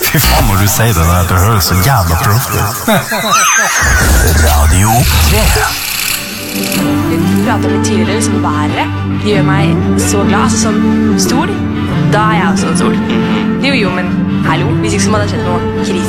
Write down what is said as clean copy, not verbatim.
Fy faen når du sier det der, det høres så jævla proft ut. Radio 3. Vi pratet litt tidligere som været. Det gjør meg så glad, altså som stol. Da er jeg også en stol. Jo, men hallo, hvis ikke så må det ha skjedd noe krise.